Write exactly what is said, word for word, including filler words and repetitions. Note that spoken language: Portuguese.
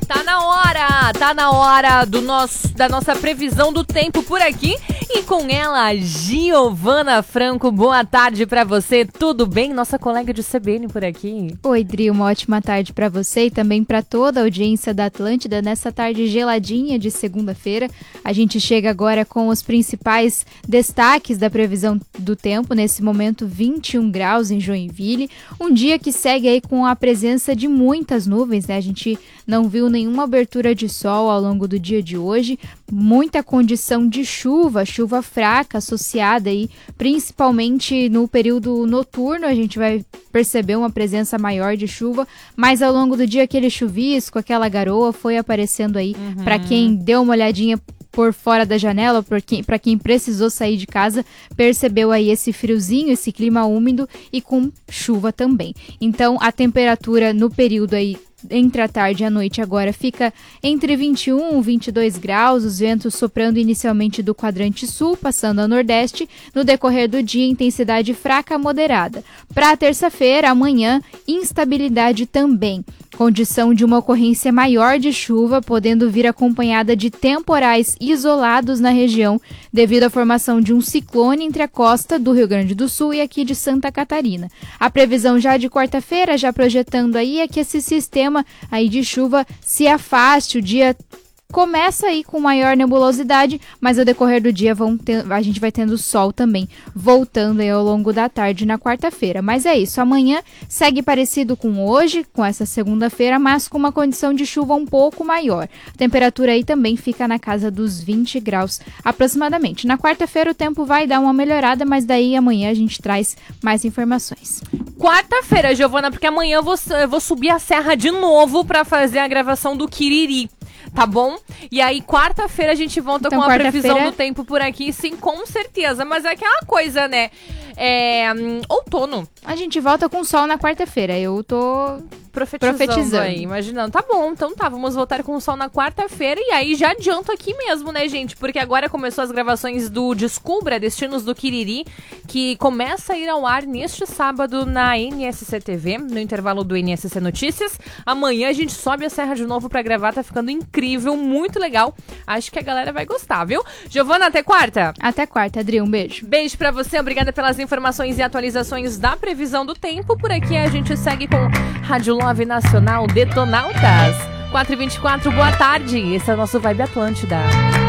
Tá na hora, tá na hora do nosso, da nossa previsão do tempo por aqui. E com ela, Giovana Franco, boa tarde pra você, tudo bem? Nossa colega de C B N por aqui. Oi, Dri, uma ótima tarde pra você e também pra toda a audiência da Atlântida nessa tarde geladinha de segunda-feira. A gente chega agora com os principais destaques da previsão do tempo, nesse momento vinte e um graus em Joinville, um dia que segue aí com a presença de muitas nuvens, né? A gente não viu nenhuma abertura de sol ao longo do dia de hoje, muita condição de chuva, chuva fraca associada aí, principalmente no período noturno, a gente vai perceber uma presença maior de chuva, mas ao longo do dia aquele chuvisco, aquela garoa foi aparecendo aí, uhum. Para quem deu uma olhadinha por fora da janela, para quem, para quem precisou sair de casa, percebeu aí esse friozinho, esse clima úmido e com chuva também. Então a temperatura no período aí entre a tarde e a noite agora fica entre vinte e um e vinte e dois graus, os ventos soprando inicialmente do quadrante sul, passando ao nordeste, no decorrer do dia intensidade fraca a moderada. Para a terça-feira, amanhã, instabilidade também, condição de uma ocorrência maior de chuva, podendo vir acompanhada de temporais isolados na região, devido à formação de um ciclone entre a costa do Rio Grande do Sul e aqui de Santa Catarina. A previsão já de quarta-feira, já projetando aí, é que esse sistema aí de chuva se afaste, o dia começa aí com maior nebulosidade, mas ao decorrer do dia vão ter, a gente vai tendo sol também, voltando aí ao longo da tarde na quarta-feira. Mas é isso, amanhã segue parecido com hoje, com essa segunda-feira, mas com uma condição de chuva um pouco maior. A temperatura aí também fica na casa dos vinte graus aproximadamente. Na quarta-feira o tempo vai dar uma melhorada, mas daí amanhã a gente traz mais informações. Quarta-feira, Giovana, porque amanhã eu vou, eu vou subir a serra de novo para fazer a gravação do Quiriri. Tá bom? E aí, quarta-feira a gente volta então, com a previsão do tempo por aqui, sim, com certeza. Mas é aquela coisa, né? É, hum, outono. A gente volta com sol na quarta-feira. Eu tô profetizando, profetizando aí, imaginando. Tá bom, então tá, vamos voltar com o sol na quarta-feira. E aí já adianto aqui mesmo, né, gente? Porque agora começou as gravações do Descubra, Destinos do Quiriri, que começa a ir ao ar neste sábado na N S C T V, no intervalo do N S C Notícias. Amanhã a gente sobe a serra de novo pra gravar, tá ficando incrível, muito legal. Acho que a galera vai gostar, viu? Giovana, até quarta? Até quarta, Adri, um beijo. Beijo pra você, obrigada pelas informações e atualizações da previsão do tempo. Por aqui a gente segue com Rádio Love Nacional Detonautas. quatro e vinte e quatro, boa tarde. Esse é o nosso Vibe Atlântida.